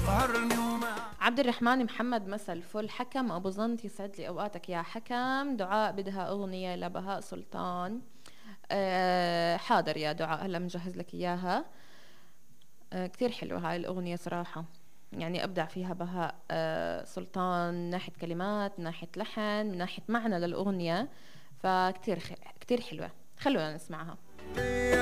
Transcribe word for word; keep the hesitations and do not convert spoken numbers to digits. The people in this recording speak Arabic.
عبد الرحمن محمد مسا الفل. حكم ابو زنط يسعد لي اوقاتك يا حكم. دعاء بدها اغنيه لبهاء سلطان. أه حاضر يا دعاء، هلا بنجهز لك اياها. أه كثير حلوه هاي الاغنيه صراحه، يعني ابدع فيها بهاء أه سلطان من ناحيه كلمات، من ناحيه لحن، من ناحيه معنى للاغنيه، فكتير خ... كتير حلوه. خلونا نسمعها.